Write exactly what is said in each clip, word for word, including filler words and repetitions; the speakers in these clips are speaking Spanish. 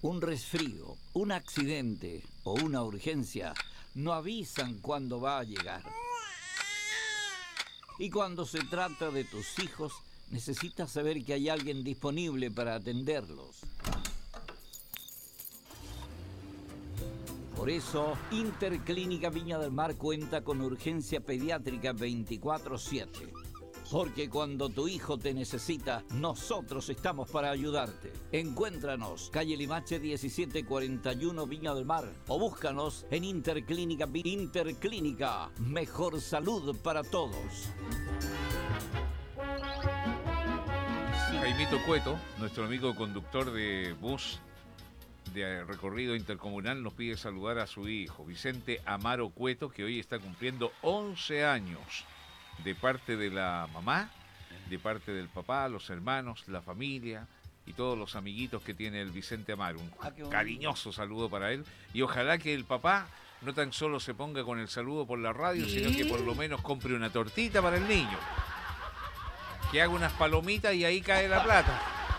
Un resfrío, un accidente o una urgencia no avisan cuándo va a llegar. Y cuando se trata de tus hijos, necesitas saber que hay alguien disponible para atenderlos. Por eso, Interclínica Viña del Mar cuenta con urgencia pediátrica veinticuatro siete. Porque cuando tu hijo te necesita, nosotros estamos para ayudarte. Encuéntranos, calle Limache diecisiete cuarenta y uno, Viña del Mar. O búscanos en Interclínica. Interclínica, mejor salud para todos. Jaimito Cueto, nuestro amigo conductor de bus de recorrido intercomunal, nos pide saludar a su hijo, Vicente Amaro Cueto, que hoy está cumpliendo once años. De parte de la mamá, de parte del papá, los hermanos, la familia y todos los amiguitos que tiene el Vicente Amaro. Un ah, cariñoso saludo para él. Y ojalá que el papá no tan solo se ponga con el saludo por la radio, ¿sí? Sino que por lo menos compre una tortita para el niño. Que haga unas palomitas y ahí cae la plata.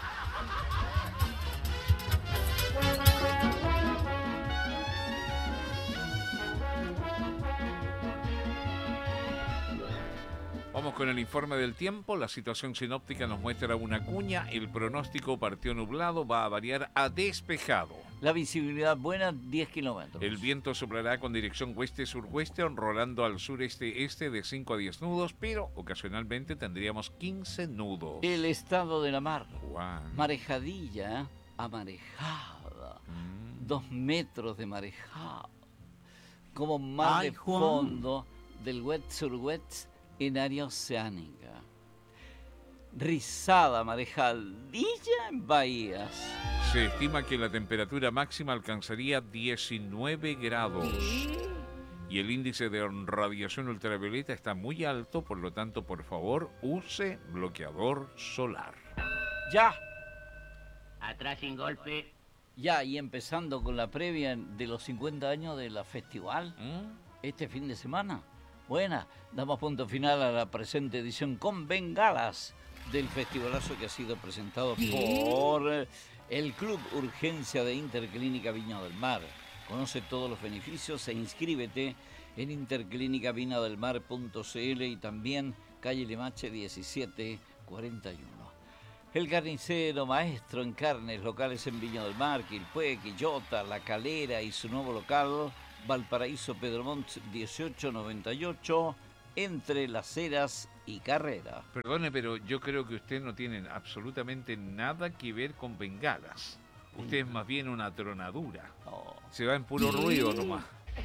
Vamos con el informe del tiempo. La situación sinóptica nos muestra una cuña. El pronóstico partió nublado, va a variar a despejado. La visibilidad buena, diez kilómetros. El viento soplará con dirección oeste-sureste, rolando al sureste-este de cinco a diez nudos, pero ocasionalmente tendríamos quince nudos. El estado de la mar. Juan. Marejadilla, amarejada. Mm. Dos metros de marejada. Como mar Ay, de Juan. Fondo del wet-sur-wet en área oceánica. Rizada, marejadilla en bahías. Se estima que la temperatura máxima alcanzaría diecinueve grados. Y el índice de radiación ultravioleta está muy alto, por lo tanto, por favor, use bloqueador solar. ¡Ya! Atrás sin golpe. Ya, y empezando con la previa de los cincuenta años de la festival, ¿Mm? este fin de semana. Buena, damos punto final a la presente edición con bengalas del festivalazo que ha sido presentado por el Club Urgencia de Interclínica Viña del Mar. Conoce todos los beneficios e inscríbete en interclínica viña del mar punto c l y también calle Limache diecisiete cuarenta y uno. El Carnicero, maestro en carnes, locales en Viña del Mar, Quilpué, Quillota, La Calera y su nuevo local Valparaíso Pedromont dieciocho noventa y ocho, entre Las Heras y Carrera. Perdone, pero yo creo que usted no tiene absolutamente nada que ver con bengalas. Usted es más bien una tronadura. Oh. Se va en puro ruido nomás.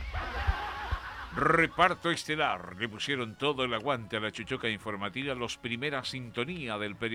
Reparto estelar. Le pusieron todo el aguante a la chuchoca informativa, los primeras sintonías del periodismo.